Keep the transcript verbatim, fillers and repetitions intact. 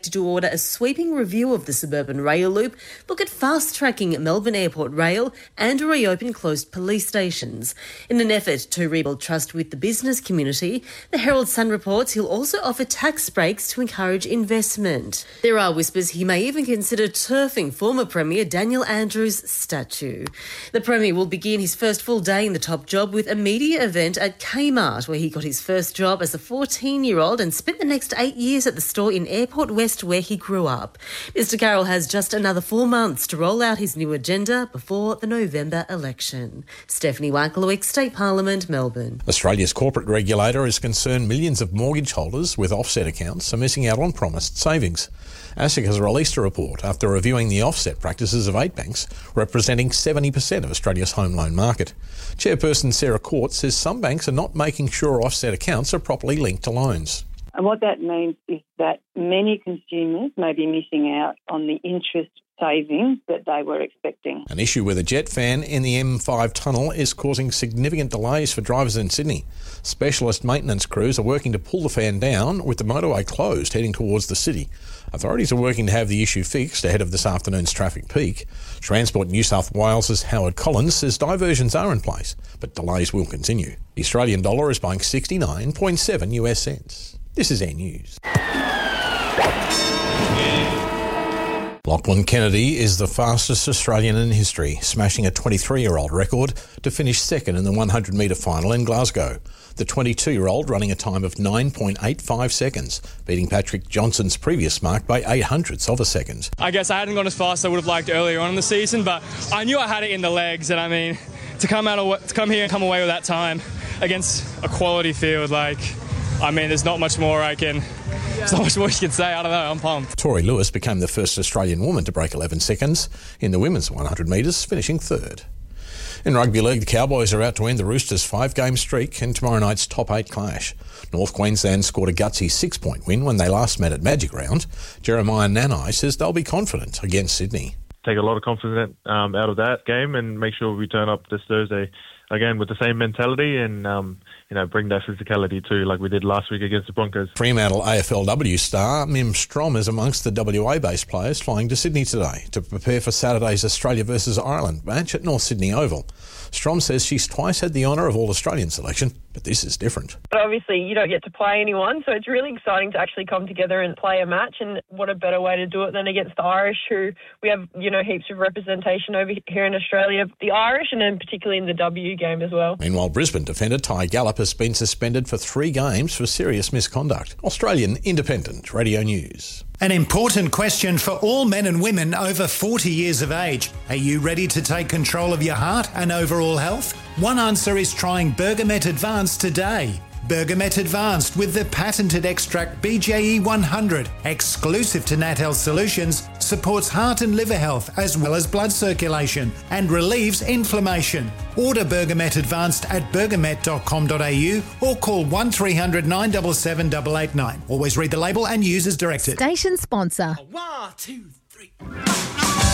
to order a sweeping review of the suburban rail loop, look at fast-tracking Melbourne Airport Rail and reopen closed police stations. In an effort to rebuild trust with the business community, the Herald Sun reports he'll also offer tax breaks to encourage investment. There are whispers he may even consider turfing former Premier Daniel Andrews' statue. The Premier will begin his first full day in the top job with a media event at Kmart, where he got his first job as a fourteen-year-old and spent the next eight years at the store in Airport West, where he grew up. Mister Carroll has just another four months to roll out his new agenda before the November election. Stephanie Wacklewick, State Parliament, Melbourne. Australia's corporate regulator is concerned millions of mortgage holders with offset accounts are missing out on promised savings. ASIC has released a report after reviewing the offset practices of eight banks, representing seventy percent of Australia's home loan market. Chairperson Sarah Court says some banks are not making sure offset accounts are properly linked to loans. And what that means is that many consumers may be missing out on the interest savings that they were expecting. An issue with a jet fan in the M five tunnel is causing significant delays for drivers in Sydney. Specialist maintenance crews are working to pull the fan down with the motorway closed heading towards the city. Authorities are working to have the issue fixed ahead of this afternoon's traffic peak. Transport New South Wales's Howard Collins says diversions are in place, but delays will continue. The Australian dollar is buying sixty-nine point seven US cents. This is Air News. Lachlan Kennedy is the fastest Australian in history, smashing a twenty-three-year-old record to finish second in the one hundred metre final in Glasgow. The twenty-two-year-old running a time of nine point eight five seconds, beating Patrick Johnson's previous mark by eight hundredths of a second. I guess I hadn't gone as fast as I would have liked earlier on in the season, but I knew I had it in the legs, and I mean, to come out of, to come here and come away with that time against a quality field, like, I mean, there's not much more I can... There's not much more you can say. I don't know. I'm pumped. Tori Lewis became the first Australian woman to break eleven seconds in the women's one hundred metres, finishing third. In rugby league, the Cowboys are out to end the Roosters' five-game streak in tomorrow night's top eight clash. North Queensland scored a gutsy six-point win when they last met at Magic Round. Jeremiah Nanai says they'll be confident against Sydney. Take a lot of confidence um, out of that game and make sure we turn up this Thursday again with the same mentality and um, you know, bring that physicality too, like we did last week against the Broncos. Fremantle A F L W star Mim Strom is amongst the W A-based players flying to Sydney today to prepare for Saturday's Australia versus Ireland match at North Sydney Oval. Strom says she's twice had the honour of All-Australian selection, but this is different. But obviously you don't get to play anyone, so it's really exciting to actually come together and play a match, and what a better way to do it than against the Irish, who we have, you know, heaps of representation over here in Australia. The Irish, and then particularly in the W game as well. Meanwhile, Brisbane defender Ty Gallop has been suspended for three games for serious misconduct. Australian Independent Radio News. An important question for all men and women over forty years of age. Are you ready to take control of your heart and overall health? One answer is trying Bergamet Advanced today. Bergamet Advanced with the patented extract B J E one hundred, exclusive to Nat Health Solutions, supports heart and liver health as well as blood circulation and relieves inflammation. Order Bergamet Advanced at bergamet dot com dot a u or call one three hundred nine seven seven eight eight nine. Always read the label and use as directed. Station sponsor. One, two, three.